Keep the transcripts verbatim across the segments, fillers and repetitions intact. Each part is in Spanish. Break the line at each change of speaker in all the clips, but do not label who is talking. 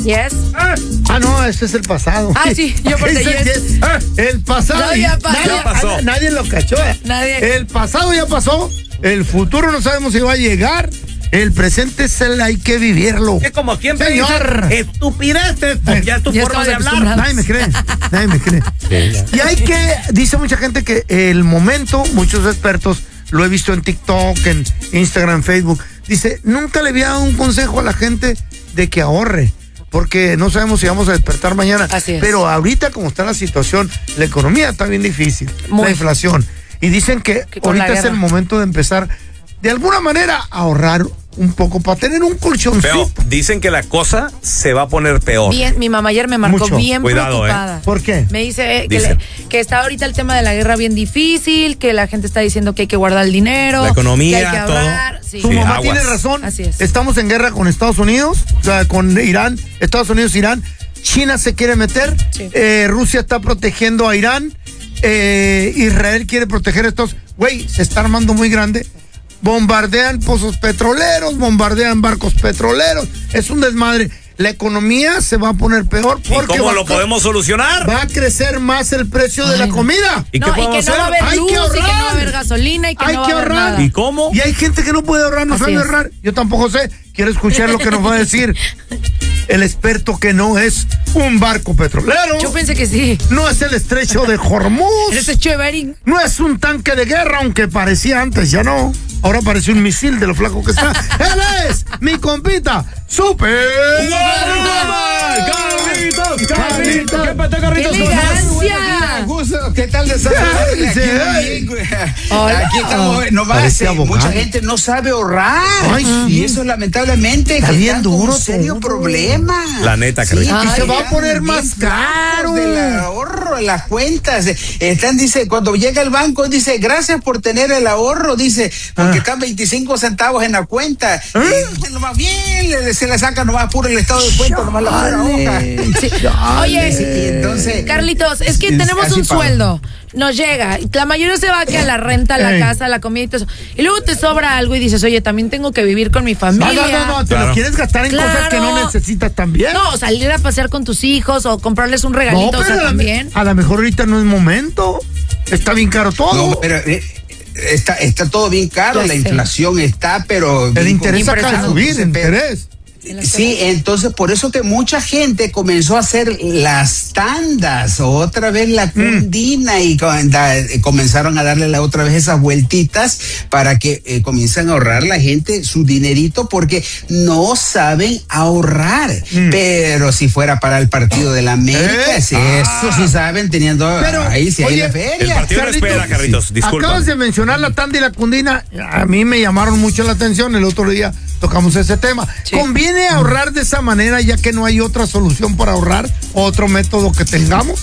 Yes.
Ah, no, este es el pasado.
Ah, sí, yo por
Ese
yes.
yes. El pasado.
No, ya pasó.
Nadie,
Ya pasó.
nadie lo cachó.
Nadie.
El pasado ya pasó. El futuro no sabemos si va a llegar. El presente es el hay que vivirlo.
Que como siempre
Señor.
dice, estupideces, pues ya es tu
Ya
forma
estamos
de hablar.
acostumbrados.
Nadie me cree, nadie me cree. Y hay que, dice mucha gente que el momento, muchos expertos, lo he visto en TikTok, en Instagram, Facebook, dice, nunca le había dado un consejo a la gente de que ahorre, porque no sabemos si vamos a despertar mañana.
Así es.
Pero ahorita como está la situación, la economía está bien difícil,
Muy.
la inflación. Y dicen que,
Que con la
ahorita es el
guerra.
momento de empezar, de alguna manera, a ahorrar un poco para tener un colchoncito.
Pero dicen que la cosa se va a poner peor.
Bien, mi mamá ayer me marcó
Mucho.
bien
Cuidado,
preocupada.
¿eh?
¿Por qué?
Me dice, eh, que,
Dice.
le- que está ahorita el tema de la guerra bien difícil, que la gente está diciendo que hay que guardar el dinero,
La economía,
que hay que ahorrar.
todo.
Sí.
Tu
Sí,
mamá
aguas.
tiene razón.
Así es.
Estamos en guerra con Estados Unidos, o sea, con Irán, Estados Unidos, Irán. China se quiere meter.
Sí.
Eh, Rusia está protegiendo a Irán. Eh, Israel quiere proteger a estos. Güey, se está armando muy grande. Bombardean pozos petroleros, bombardean barcos petroleros. Es un desmadre. La economía se va a poner peor
¿Y
porque
cómo
va,
lo
a-
podemos solucionar?
va a crecer más el precio de
Ay,
la
no.
comida.
¿Y
No,
qué
y que
podemos
no va a
hacer?
haber
Hay
luz,
que
y que no va a
ahorrar.
haber gasolina, y que
Hay
no va
que
a haber
ahorrar.
nada.
¿Y cómo?
Y hay gente que no puede ahorrar, no
Así
sabe
es.
ahorrar. Yo tampoco sé. Quiero escuchar lo que nos va a decir el experto que no es un barco petrolero.
Yo pensé que sí.
No es el estrecho de Hormuz.
Eres hecho de Bering.
No es un tanque de guerra, aunque parecía antes, ya no. Ahora parece un misil de lo flaco que está. Él es mi compita, Super.
¡Carlitos! ¡Carlitos! ¿Qué pasa,
¡Qué
Carlitos?
elegancia!
Gusto, ¿qué tal de saludarle? Aquí, muy bien, güey.
Hola.
Aquí estamos, no va,
Parece
eh,
abogado.
mucha gente no sabe ahorrar.
Ay, sí.
Y eso lamentablemente
Está
que
bien
están con
duro
un serio
todo.
problema.
La neta,
Sí,
Carlitos.
que
Y
se va a
están
poner
bien
más caro.
flacos del ahorro, las cuentas. Están, dice, cuando llega el banco, dice, gracias por tener el ahorro, dice, porque
Ah.
están veinticinco centavos en la cuenta. Y nomás bien, le- se le saca nomás puro el estado de cuenta, nomás la pura hoja.
Sí.
Sí,
Oye,
entonces,
Carlitos, es que
es-
tenemos
así
un
paga.
sueldo, nos llega, la mayoría se va que a la renta, a la
Ey.
casa, a la comida y todo eso. Y luego te sobra algo y dices, oye, también tengo que vivir con mi
No,
familia.
no, no, no, te
Claro.
lo quieres gastar en
Claro.
cosas que no necesitas también.
No, salir a pasear con tus hijos o comprarles un regalito, o sea,
a la-
también.
a lo mejor ahorita no es momento. Está bien caro todo.
No, pero eh, está, está todo bien caro,
Ya
la
sé.
inflación está, pero...
el
bien
interés acaba de
impresionante.
subir, el
Pero-
interés.
Sí, entonces por eso que mucha gente comenzó a hacer las tandas, otra vez la cundina y con- da- eh, comenzaron a darle la otra vez esas vueltitas para que eh, comiencen a ahorrar la gente su dinerito porque no saben ahorrar. Pero si fuera para el partido de la América,
¿Eh?
sí, eso sí saben teniendo
Pero,
ahí sí hay
oye,
la
El
feria.
partido no espera, Carlitos. Disculpa.
Acabas de mencionar la tanda y la cundina. A mí me llamaron mucho la atención. El otro día tocamos ese tema.
Sí.
¿Conviene ahorrar de esa manera ya que no hay otra solución para ahorrar? ¿Otro método que tengamos?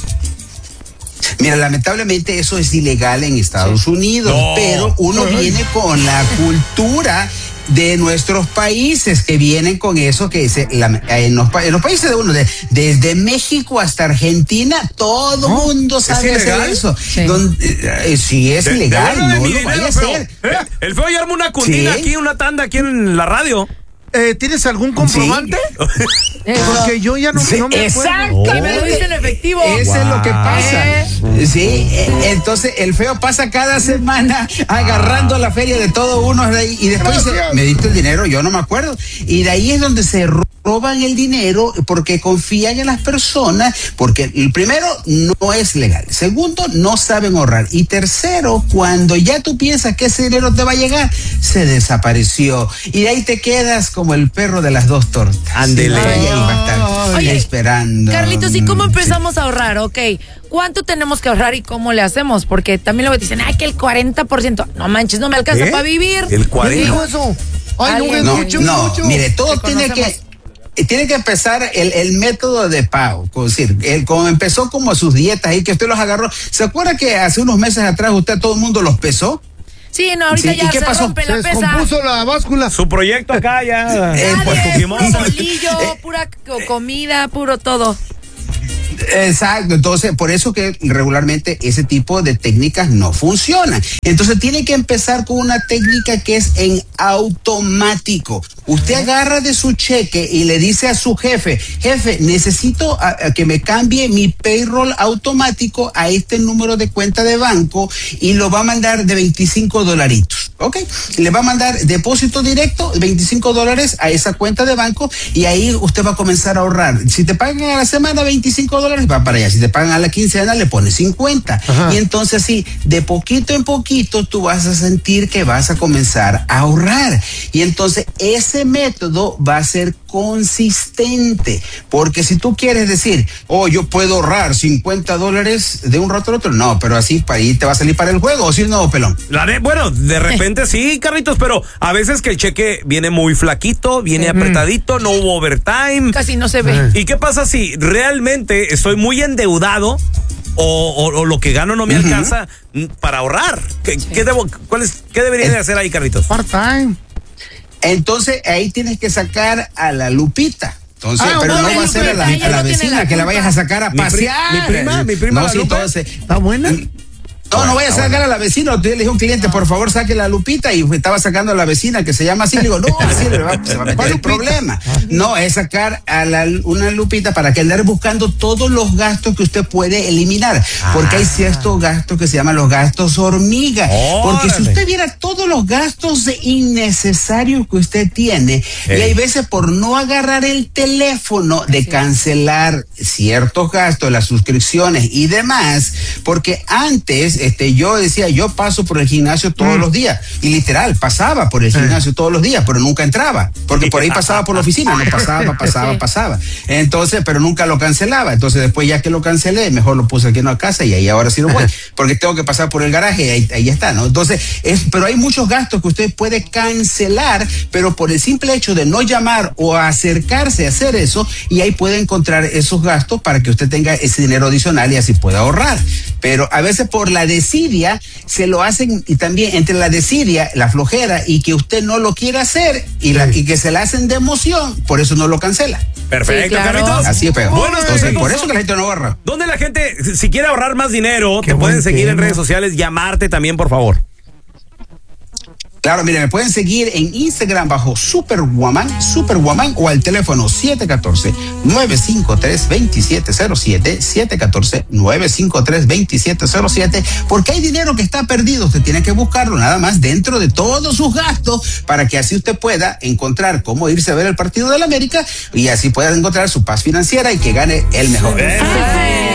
Mira, lamentablemente eso es ilegal en Estados Unidos,
No.
pero uno
Ay.
viene con la cultura de nuestros países que vienen con eso que se, la- en, los, pa- en los países de uno, de- desde México hasta Argentina, todo
¿No?
mundo sabe hacer
ilegal?
eso.
Sí.
Donde, eh, sí es
De-
ilegal,
devuélveme
no
mi
lo vaya a
dinero,
hacer.
feo. Eh, El feo ya armó una cundina
Sí.
aquí, una tanda aquí en la radio.
Eh, ¿Tienes algún comprobante?
Eh,
Porque yo ya no,
Sí,
no me acuerdo.
Y me lo diste en efectivo.
Eso es lo que
Wow.
pasa. Sí, eh, entonces el feo pasa cada semana agarrando la feria de todo uno de ahí, y después dice,
Gracias.
me diste el dinero, yo no me acuerdo. Y de ahí es donde se roban el dinero porque confían en las personas, porque el primero no es legal, segundo no saben ahorrar y tercero cuando ya tú piensas que ese dinero te va a llegar, se desapareció y de ahí te quedas como el perro de las dos tortas.
Ándele.
Sí, ahí va a estar
Oye,
esperando.
Carlitos, ¿y cómo
Sí.
empezamos a ahorrar? Ok, ¿cuánto tenemos que ahorrar y cómo le hacemos? Porque también luego dicen, ay, que el cuarenta por ciento. No manches, no me alcanza
¿Qué?
para vivir.
El
¿Quién
cuarenta.
dijo eso? Ay, no,
Alguien.
es
No,
mucho,
no,
mucho.
mire, todo
Que
tiene que
conocemos.
eh, tiene que empezar el, el método de pago, es decir, él como empezó como sus dietas ahí que usted los agarró. ¿Se acuerda que hace unos meses atrás usted todo el mundo los pesó?
Sí, no, ahorita
Sí,
ya
¿y qué
se
pasó?
rompe
Se
la pesa.
descompuso la báscula.
Su proyecto acá ya.
Eh,
por
Nadie,
Pokémon.
puro bolillo, pura co- comida, puro todo.
Exacto, entonces por eso que regularmente ese tipo de técnicas no funcionan. Entonces tiene que empezar con una técnica que es en automático. Usted agarra de su cheque y le dice a su jefe, jefe, necesito a, a que me cambie mi payroll automático a este número de cuenta de banco y lo va a mandar de veinticinco dolaritos, ¿ok? Le va a mandar depósito directo, veinticinco dólares a esa cuenta de banco y ahí usted va a comenzar a ahorrar. Si te pagan a la semana veinticinco dólares, va para allá. Si te pagan a la quincena, le pones cincuenta. Ajá. Y entonces así, de poquito en poquito, tú vas a sentir que vas a comenzar a ahorrar. Y entonces ese método va a ser consistente, porque si tú quieres decir, oh, yo puedo ahorrar cincuenta dólares de un rato al otro, no, pero así para ahí te va a salir para el juego, ¿o si no, pelón?
La de, bueno, de repente sí, Carlitos, pero a veces que el cheque viene muy flaquito, viene mm. apretadito, no hubo overtime.
Casi no se ve.
¿Y qué pasa si realmente estoy muy endeudado o, o, o lo que gano no me uh-huh. alcanza para ahorrar? ¿Qué, sí. ¿qué, debo, cuál es, qué debería el, de hacer ahí, Carlitos?
Part-time.
Entonces ahí tienes que sacar a la Lupita. Entonces,
ah,
pero
no,
no va a ser a la, a la vecina la que la vayas a sacar a
mi
pasear.
Pri, mi prima, mi prima.
No, sí, entonces.
¿Está buena?
No, no vaya a sacar a la vecina. Yo le dije a un cliente, por favor, saque la Lupita, y estaba sacando a la vecina que se llama así. Le digo, no, así le va, se va a meter el problema. No, es sacar a la, una Lupita para que andar buscando todos los gastos que usted puede eliminar. Porque ah. hay ciertos gastos que se llaman los gastos hormiga. Órale. Porque si usted viera todos los gastos innecesarios que usted tiene, hey. y hay veces por no agarrar el teléfono de cancelar ciertos gastos, las suscripciones y demás, porque antes Este, yo decía, yo paso por el gimnasio todos mm. los días, y literal, pasaba por el gimnasio mm. todos los días, pero nunca entraba, porque por ahí pasaba por la oficina, no pasaba, pasaba, pasaba, entonces, pero nunca lo cancelaba. Entonces después ya que lo cancelé, mejor lo puse aquí en la casa y ahí ahora sí lo voy, porque tengo que pasar por el garaje y ahí, ahí está, ¿no? Entonces, es, pero hay muchos gastos que usted puede cancelar, pero por el simple hecho de no llamar o acercarse a hacer eso, y ahí puede encontrar esos gastos para que usted tenga ese dinero adicional y así pueda ahorrar. Pero a veces por la desidia se lo hacen, y también entre la desidia, la flojera y que usted no lo quiere hacer y, la, y que se la hacen de emoción, por eso no lo cancela.
Perfecto, sí, claro. Carlitos.
Así es, pero
bueno,
entonces, por eso que la gente no ahorra.
¿Dónde la gente, si quiere ahorrar más dinero, Qué te pueden seguir tema. en redes sociales, llamarte también, por favor?
Claro, mire, me pueden seguir en Instagram bajo Superwoman, Superwoman, o al teléfono siete uno cuatro, nueve cinco tres, dos siete cero siete, siete uno cuatro, nueve cinco tres, dos siete cero siete, porque hay dinero que está perdido, usted tiene que buscarlo nada más dentro de todos sus gastos, para que así usted pueda encontrar cómo irse a ver el partido de la América, y así pueda encontrar su paz financiera y que gane el mejor.
¡Ay!